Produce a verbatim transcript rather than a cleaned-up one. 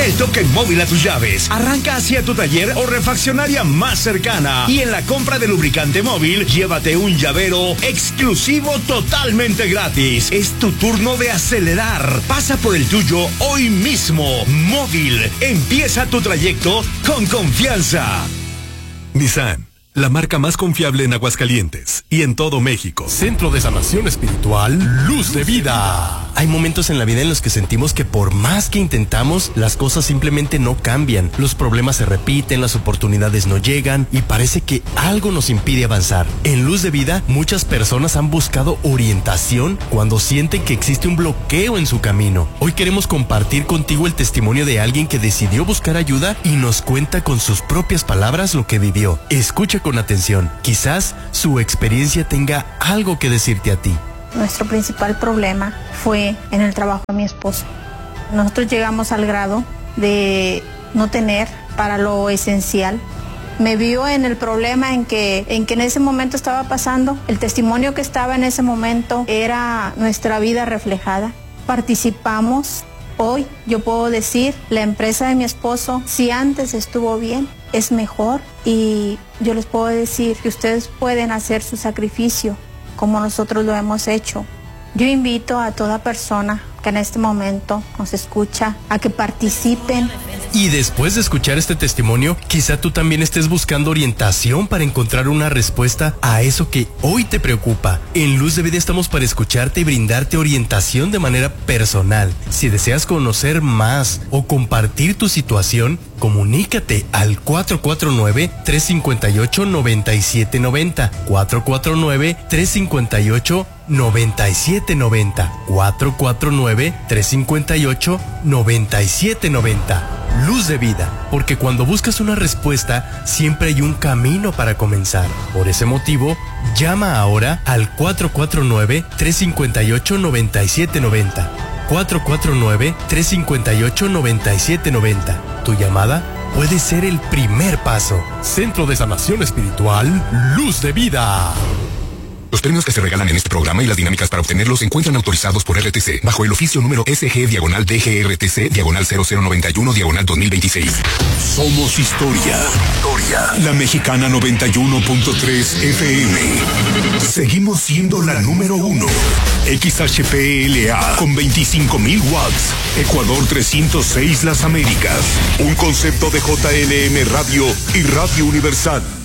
el toque móvil a tus llaves. Arranca hacia tu taller o refaccionaria más cercana. Y en la compra de lubricante móvil, llévate un llavero exclusivo totalmente gratis. Es tu turno de acelerar. Pasa por el tuyo hoy mismo. Móvil. Empieza tu trayecto con confianza. Nissan, la marca más confiable en Aguascalientes y en todo México. Centro de Sanación Espiritual, Luz de Vida. Hay momentos en la vida en los que sentimos que por más que intentamos, las cosas simplemente no cambian. Los problemas se repiten, las oportunidades no llegan y parece que algo nos impide avanzar. En Luz de Vida, muchas personas han buscado orientación cuando sienten que existe un bloqueo en su camino. Hoy queremos compartir contigo el testimonio de alguien que decidió buscar ayuda y nos cuenta con sus propias palabras lo que vivió. Escucha con atención. Quizás su experiencia tenga algo que decirte a ti. Nuestro principal problema fue en el trabajo de mi esposo. Nosotros llegamos al grado de no tener para lo esencial. Me vio en el problema en que, en que en ese momento estaba pasando. El testimonio que estaba en ese momento era nuestra vida reflejada. Participamos. Hoy yo puedo decir, la empresa de mi esposo, si antes estuvo bien, es mejor. Y yo les puedo decir que ustedes pueden hacer su sacrificio como nosotros lo hemos hecho. Yo invito a toda persona que en este momento nos escucha a que participen. Y después de escuchar este testimonio, quizá tú también estés buscando orientación para encontrar una respuesta a eso que hoy te preocupa. En Luz de Vida estamos para escucharte y brindarte orientación de manera personal. Si deseas conocer más o compartir tu situación, comunícate al cuatro cuatro nueve, tres cinco ocho, nueve siete nueve cero, cuatro cuatro nueve, tres cinco ocho, nueve siete nueve cero, cuatro cuatro nueve, tres cinco ocho, nueve siete nueve cero. Luz de Vida, porque cuando buscas una respuesta, siempre hay un camino para comenzar. Por ese motivo, llama ahora al cuatro cuatro nueve, tres cinco ocho, nueve siete nueve cero. cuatro cuatro nueve, tres cinco ocho, nueve siete nueve cero. Tu llamada puede ser el primer paso. Centro de Sanación Espiritual, Luz de Vida. Los premios que se regalan en este programa y las dinámicas para obtenerlos se encuentran autorizados por R T C bajo el oficio número S G diagonal D G R T C diagonal cero cero noventa y uno diagonal dos mil veintiséis. Somos historia. Historia. La Mexicana noventa y uno punto tres F M. Seguimos siendo la número uno. X H P L A con veinticinco mil watts. Ecuador trescientos seis Las Américas. Un concepto de J L M Radio y Radio Universal.